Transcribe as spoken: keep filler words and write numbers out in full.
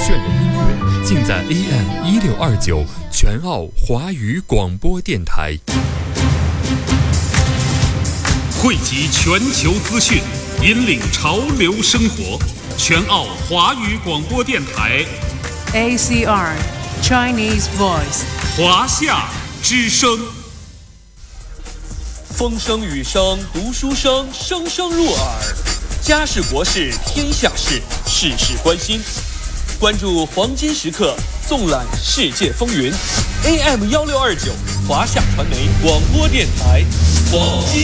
炫的音乐，尽在 A M 一六二九全澳华语广播电台。 汇集全球资讯，引领潮流生活。全澳华语广播电台 A C R Chinese Voice 华夏之声。 风声雨声读书声，声声入耳。家事国事天下事，事事关心。关注黄金时刻，纵览世界风云。A M 一六二九华夏传媒广播电台黄金